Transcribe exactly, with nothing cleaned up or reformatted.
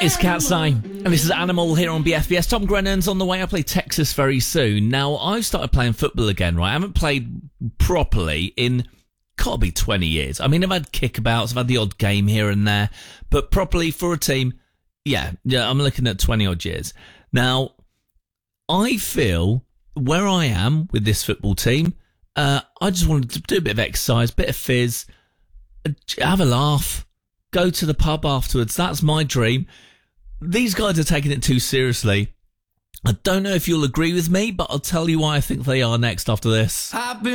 It's Cat's Eye, and this is Animal here on B F B S. Tom Grennan's on the way. I play Texas very soon. Now, I've started playing football again, right? I haven't played properly in, gotta be twenty years. I mean, I've had kickabouts, I've had the odd game here and there, but properly for a team, yeah, yeah, I'm looking at twenty odd years. Now, I feel where I am with this football team, uh, I just wanted to do a bit of exercise, bit of fizz, have a laugh, go to the pub afterwards. That's my dream. These guys are taking it too seriously. I don't know if you'll agree with me, but I'll tell you why I think they are next after this. I've been